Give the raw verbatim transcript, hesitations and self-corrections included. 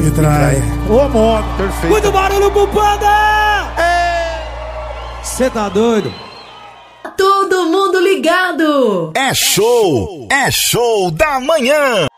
Me trai. Ô, moto. Perfeito. Muito barulho pro Panda! Cê tá doido? Todo mundo ligado. É show, é show da manhã.